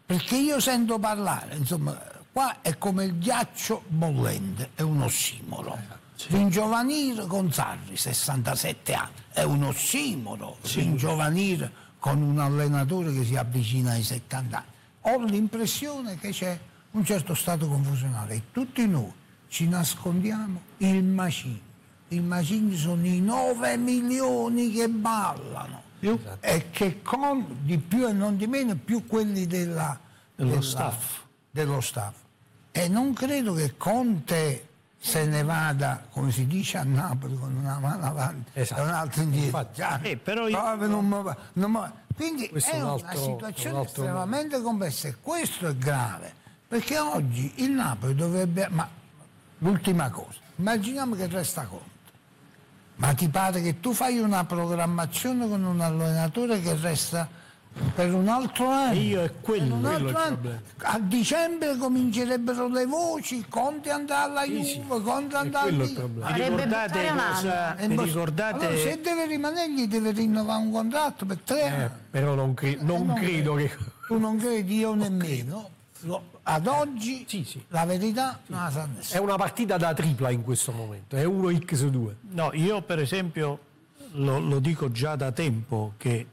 perché io sento parlare, insomma, qua è come il ghiaccio bollente, è un ossimoro. Ringiovanire con Sarri, 67 anni, è un ossimoro. Ringiovanire con un allenatore che si avvicina ai 70 anni. Ho l'impressione che c'è un certo stato confusionale e tutti noi ci nascondiamo il macigno. Il macigno sono i 9 milioni che ballano e che con di più e non di meno più quelli dello staff. E non credo che Conte se ne vada, come si dice a Napoli, con una mano avanti e un'altra indietro. Però io... Quindi è una situazione estremamente complessa e questo è grave, perché oggi il Napoli dovrebbe... Ma l'ultima cosa, immaginiamo che resta Conte, ma ti pare che tu fai una programmazione con un allenatore che resta per un altro anno? È quello il problema. A dicembre comincerebbero le voci, Conte andrà alla Juve, Conte andrà alla Juve. Vi ricordate? Allora, se deve rimanere gli deve rinnovare un contratto per 3 anni. Però non credo che... Tu non credi, io nemmeno. Ad oggi la verità non la sa nessuno. È una partita da tripla in questo momento, è 1x2. No, io per esempio lo dico già da tempo che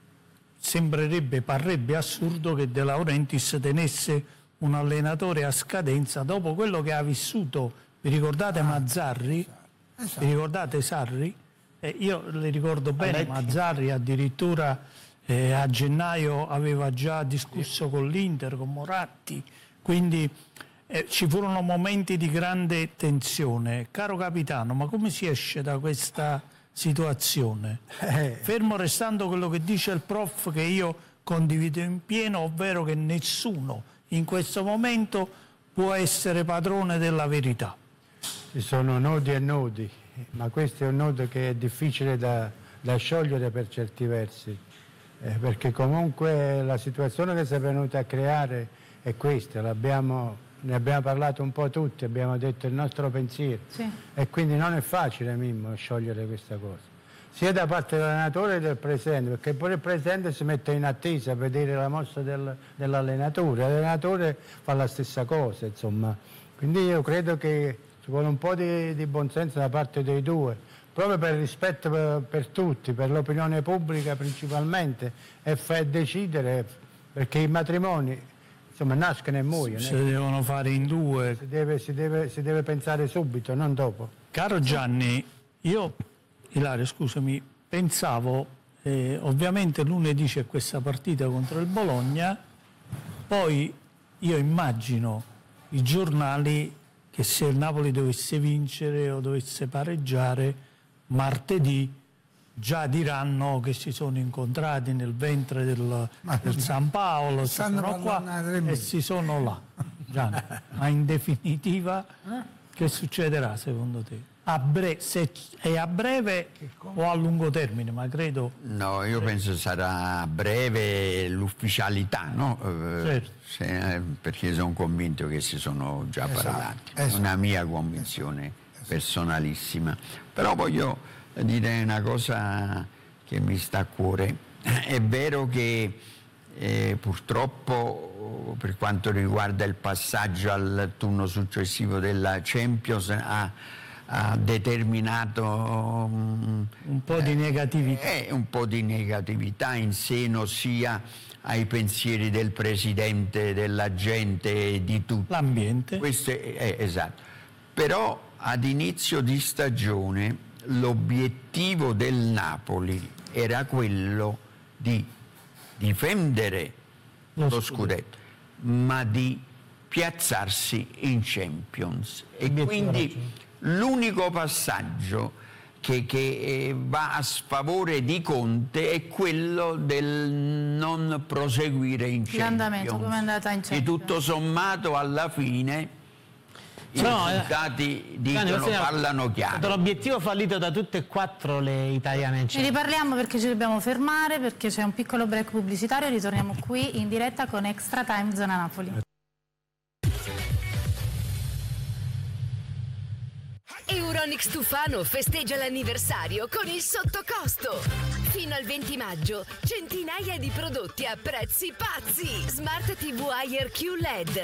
parrebbe assurdo che De Laurentiis tenesse un allenatore a scadenza dopo quello che ha vissuto. Vi ricordate Mazzarri? Vi ricordate Sarri? Io le ricordo bene, Mazzarri addirittura a gennaio aveva già discusso con l'Inter, con Moratti, quindi ci furono momenti di grande tensione. Caro capitano, ma come si esce da questa situazione? Fermo restando quello che dice il prof, che io condivido in pieno, ovvero che nessuno in questo momento può essere padrone della verità. Ci sono nodi e nodi, ma questo è un nodo che è difficile da sciogliere per certi versi, perché comunque la situazione che si è venuta a creare è questa, ne abbiamo parlato un po' tutti, abbiamo detto il nostro pensiero, e quindi non è facile, Mimmo, sciogliere questa cosa, sia da parte dell'allenatore che del presidente, perché pure il presidente si mette in attesa a vedere la mossa dell'allenatore, l'allenatore fa la stessa cosa, insomma. Quindi io credo che ci vuole un po' di buonsenso da parte dei due, proprio per il rispetto per tutti, per l'opinione pubblica principalmente, e decidere, perché i matrimoni insomma nascono e muoiono. Si devono fare in due. Si deve pensare subito, non dopo. Caro Gianni, io, Ilaria, scusami, pensavo, ovviamente lunedì c'è questa partita contro il Bologna, poi io immagino i giornali che se il Napoli dovesse vincere o dovesse pareggiare, martedì già diranno che si sono incontrati nel ventre del San Paolo, sono qua e si sono là. Gianni, ma in definitiva che succederà secondo te? Se è a breve o a lungo termine, ma credo... No, io penso sarà a breve l'ufficialità, no? Perché sono convinto che si sono già parlati. È una mia convinzione personalissima. Però voglio dire una cosa che mi sta a cuore. È vero che purtroppo per quanto riguarda il passaggio al turno successivo della Champions ha determinato un po' di negatività. Un po' di negatività in seno sia ai pensieri del presidente, della gente, di tutto. L'ambiente. Questo è esatto. Però ad inizio di stagione l'obiettivo del Napoli era quello di difendere lo scudetto, ma di piazzarsi in Champions. E quindi l'unico passaggio che va a sfavore di Conte è quello del non proseguire in Champions. L'andamento, come è andata in Champions. E tutto sommato alla fine i risultati parlano chiaro. L'obiettivo fallito da tutte e quattro le italiane in Champions. Ne riparliamo perché ci dobbiamo fermare, perché c'è un piccolo break pubblicitario, ritorniamo qui in diretta con Extra Time Zona Napoli. Euronics Tufano festeggia l'anniversario con il sottocosto. Fino al 20 maggio, centinaia di prodotti a prezzi pazzi. Smart TV Air Q LED